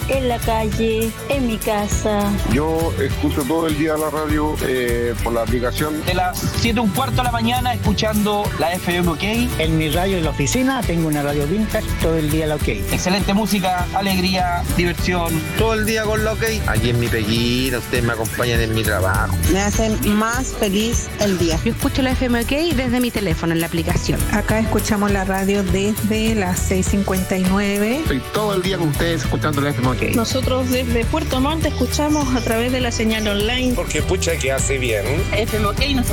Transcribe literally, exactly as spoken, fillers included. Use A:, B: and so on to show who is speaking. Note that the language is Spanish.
A: en la calle, en mi casa.
B: Yo escucho todo el día la radio eh, por la aplicación.
C: De las siete un cuarto de la mañana escuchando la F M OK.
D: En mi radio en la oficina tengo una radio vintage, todo el día la OK.
C: Excelente música, alegría, diversión.
E: Todo el día con la OK. Aquí en mi pequita, ustedes me acompañan en mi trabajo.
F: Me hacen más feliz el día.
G: Yo escucho la F M OK desde mi teléfono en la aplicación.
H: Acá escuchamos la radio desde las seis cincuenta y nueve.
I: Estoy todo el día con ustedes escuchando la F M OK.
J: Nosotros desde Puerto Montt escuchamos a través de la señal online.
K: Porque pucha que hace bien.
J: F M OK nos